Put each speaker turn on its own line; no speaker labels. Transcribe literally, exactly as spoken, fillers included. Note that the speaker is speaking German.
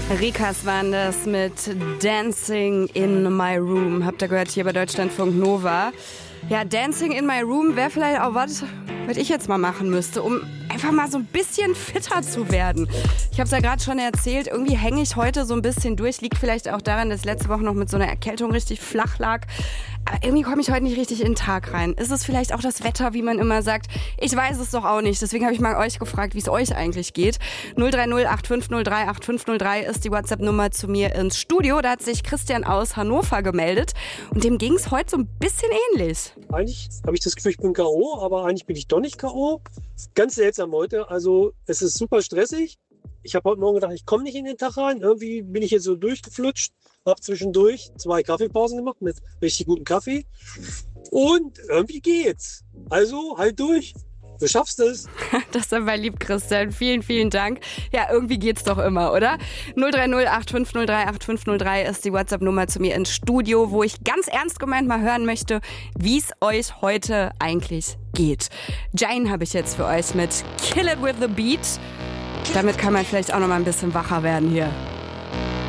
Rikas waren das mit Dancing in My Room. Habt ihr gehört hier bei Deutschlandfunk Nova. Ja, Dancing in My Room wäre vielleicht auch was, was ich jetzt mal machen müsste, um einfach mal so ein bisschen fitter zu werden. Ich habe es ja gerade schon erzählt, irgendwie hänge ich heute so ein bisschen durch. Liegt vielleicht auch daran, dass ich letzte Woche noch mit so einer Erkältung richtig flach lag. Aber irgendwie komme ich heute nicht richtig in den Tag rein. Ist es vielleicht auch das Wetter, wie man immer sagt? Ich weiß es doch auch nicht. Deswegen habe ich mal euch gefragt, wie es euch eigentlich geht. null drei null acht fünf null drei acht fünf null drei ist die WhatsApp-Nummer zu mir ins Studio. Da hat sich Christian aus Hannover gemeldet. Und dem ging es heute so ein bisschen ähnlich.
Eigentlich habe ich das Gefühl, ich bin K O, aber eigentlich bin ich doch nicht K O. Ganz seltsam heute. Also es ist super stressig. Ich habe heute Morgen gedacht, ich komme nicht in den Tag rein. Irgendwie bin ich jetzt so durchgeflutscht. Habe zwischendurch zwei Kaffeepausen gemacht mit richtig gutem Kaffee. Und irgendwie geht's. Also halt durch. Du schaffst es.
Das ist aber lieb, Christian. Vielen, vielen Dank. Ja, irgendwie geht's doch immer, oder? null drei null acht fünf null drei acht fünf null drei ist die WhatsApp-Nummer zu mir ins Studio, wo ich ganz ernst gemeint mal hören möchte, wie es euch heute eigentlich geht. Jane habe ich jetzt für euch mit Kill It With The Beat. Damit kann man vielleicht auch noch mal ein bisschen wacher werden hier.